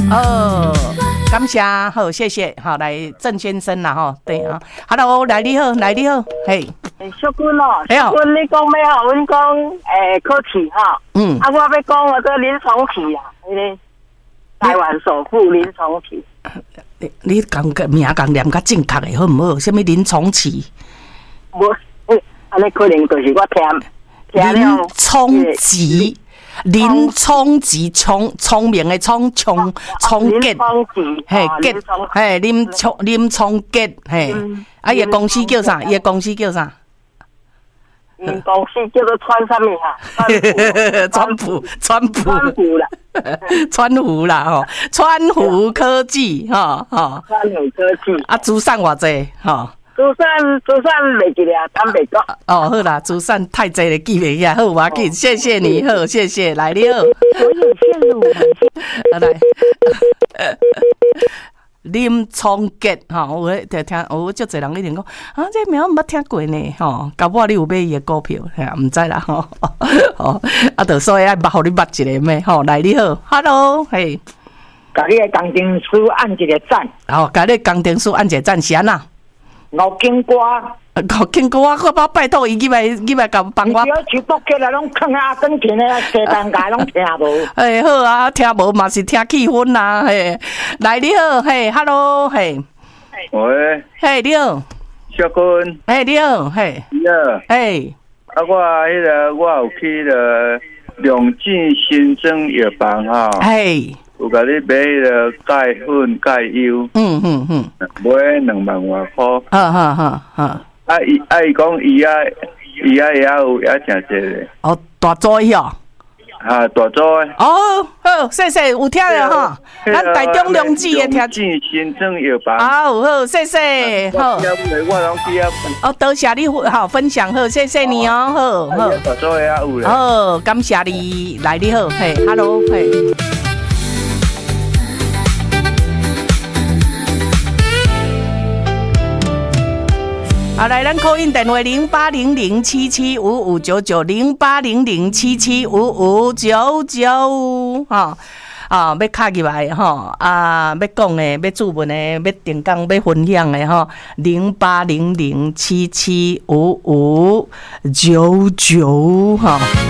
哦，感谢，好，谢谢，好，来郑先生啦，吼，对啊 ，Hello， 来你好，嘿， 小君哦，小君你讲要吼，阮讲考试哈，啊，我要讲那个林崇启啊，那个台湾首富林崇启。 你讲个名讲念较正确的好唔好？什么林崇启？ 无，安尼可能就是我听了。 林聪吉，林聪吉，聪明的聪吉，嘿吉，嘿林聪吉，嘿，啊，伊公司叫啥？伊公司叫啥？ 公司叫做川什么哈？ 川普啦，川湖啦吼，川湖科技哈， 川湖科技啊，珠算偌济吼？ 珠算袂记啦，敢袂讲。 哦，好啦，珠算太济了，记袂起来，好，我紧，谢谢你，好，谢谢，来你好。 所有线路来。林聪杰吼，我就听，我足侪人一定讲啊，这名我捌听过呢，吼，搞不好你有买伊的股票，唔知啦，吼，吼，啊，就所以爱捌，互你捌一个咩，吼，来你好 ，Hello， 嘿， 甲你的工程师按一个赞， 好，甲你工程师按一个赞，是安那？ 吴金瓜， 我拜托伊入来甲帮我。 只要去国家来拢看阿根廷的西班牙拢听无。 哎，好啊，听无嘛是听气氛啦，嘿，来你好，嘿 ，Hello， 嘿， 喂， 嘿你好， 小君， 嘿你好，嘿， 你好， 嘿， 啊我有去了良进新增药房哈， 嘿。 有甲你买迄个钙粉、钙优，买2万外块。 好。 伊讲伊也有也诚济咧。 哦，大组伊哦。 啊，大组诶。 哦，好，谢谢，有听了哈。咱台中良知的听。 良进新增药房。 好，谢谢，好。 我拢去啊。 哦，多谢你好分享，好，谢谢你哦，好。 大组诶也有咧。 好，感谢你，来你好，嘿 ，Hello， 嘿。好，来，咱 call in 电话0800775599，0800775599，哈。要卡入来吼，要讲的、要注文的、要定岗、要分享的吼，0800775599哈。